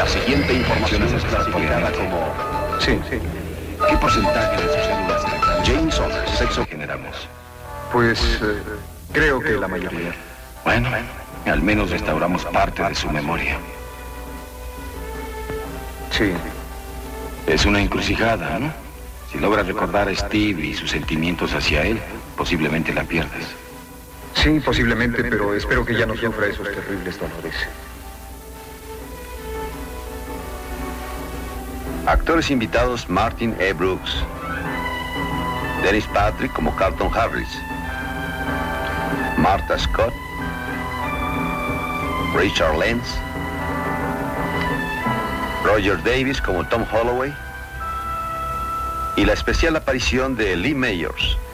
siguiente información es clasificada como... Sí. ¿Qué porcentaje de sus células cerebrales? James Saunders, sexo generamos. Pues creo que la mayoría. Bueno, al menos restauramos parte de su memoria. Sí. Es una encrucijada, ¿no? Si logras recordar a Steve y sus sentimientos hacia él, posiblemente la pierdas. Sí, posiblemente, pero espero que ya no sufra esos terribles dolores. Actores invitados: Martin E. Brooks, Dennis Patrick como Carlton Harris, Martha Scott, Richard Lenz, Roger Davis como Tom Holloway y la especial aparición de Lee Mayors